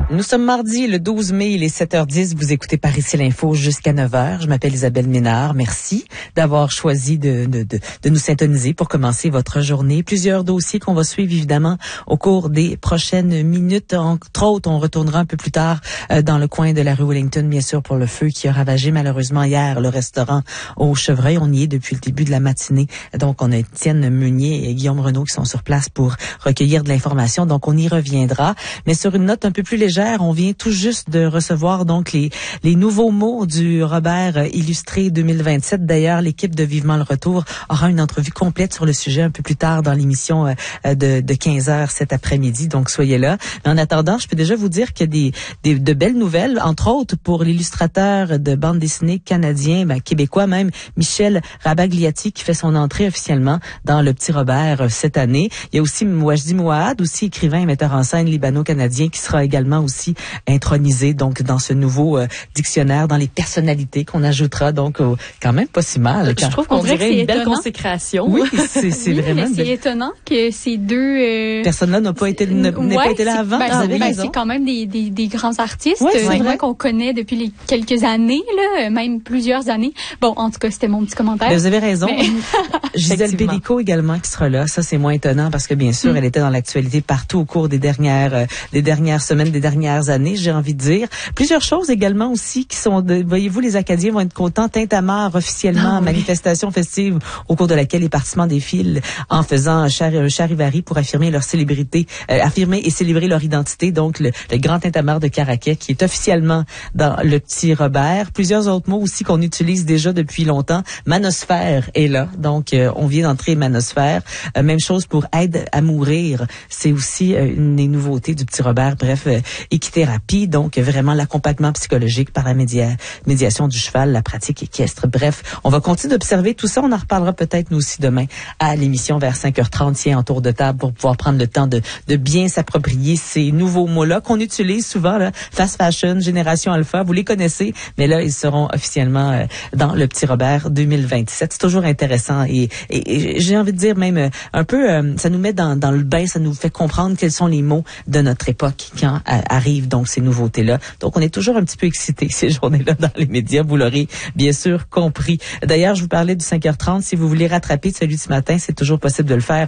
Nous sommes mardi, le 12 mai, il est 7h10. Vous écoutez Par ici l'info jusqu'à 9h. Je m'appelle Isabelle Ménard. Merci d'avoir choisi de nous syntoniser pour commencer votre journée. Plusieurs dossiers qu'on va suivre, évidemment, au cours des prochaines minutes. Entre autres, on retournera un peu plus tard dans le coin de la rue Wellington, bien sûr, pour le feu qui a ravagé malheureusement hier le restaurant au Chevreuil. On y est depuis le début de la matinée. Donc, on a Étienne Meunier et Guillaume Renaud qui sont sur place pour recueillir de l'information. Donc, on y reviendra. Mais sur une note un peu plus légère, on vient tout juste de recevoir donc les nouveaux mots du Robert illustré 2027. D'ailleurs, l'équipe de Vivement le Retour aura une entrevue complète sur le sujet un peu plus tard dans l'émission de 15h cet après-midi. Donc, soyez là. Mais en attendant, je peux déjà vous dire qu'il y a de belles nouvelles, entre autres pour l'illustrateur de bande dessinée canadien, québécois même, Michel Rabagliati, qui fait son entrée officiellement dans le Petit Robert cette année. Il y a aussi Wajdi Mouahad, aussi écrivain et metteur en scène libano-canadien, qui sera également aussi intronisé donc dans ce nouveau dictionnaire, dans les personnalités qu'on ajoutera, donc quand même pas si mal. Je trouve qu'on dirait une belle consécration. Oui, c'est vraiment. C'est étonnant que ces deux personnes-là n'aient pas été là avant. C'est quand même des grands artistes, vrai qu'on connaît depuis quelques années, là, même plusieurs années. Bon, en tout cas, c'était mon petit commentaire. Mais vous avez raison. Gisèle Pélicaud également qui sera là. Ça, c'est moins étonnant parce que bien sûr, elle était dans l'actualité partout au cours des dernières semaines, des dernières années, j'ai envie de dire. Plusieurs choses également aussi qui sont, voyez-vous, les Acadiens vont être contents. Tintamarre officiellement manifestation festive au cours de laquelle les participants défilent en faisant charivari pour affirmer leur célébrité, affirmer et célébrer leur identité. Donc le grand Tintamarre de Caraquet qui est officiellement dans le Petit Robert. Plusieurs autres mots aussi qu'on utilise déjà depuis longtemps. Manosphère est là, donc on vient d'entrer Manosphère. Même chose pour aide à mourir, c'est aussi une des nouveautés du Petit Robert. Bref, équithérapie, donc vraiment l'accompagnement psychologique par la médiation du cheval, la pratique équestre. Bref, on va continuer d'observer tout ça. On en reparlera peut-être nous aussi demain à l'émission vers 5h30, tiens, en tour de table pour pouvoir prendre le temps de bien s'approprier ces nouveaux mots-là qu'on utilise souvent, là, fast fashion, génération alpha, vous les connaissez, mais là, ils seront officiellement dans le Petit Robert 2027. C'est toujours intéressant et j'ai envie de dire même un peu, ça nous met dans le bain, ça nous fait comprendre quels sont les mots de notre époque quand arrivent donc ces nouveautés-là. Donc, on est toujours un petit peu excités ces journées-là dans les médias, vous l'aurez bien sûr compris. D'ailleurs, je vous parlais du 5h30. Si vous voulez rattraper celui de ce matin, c'est toujours possible de le faire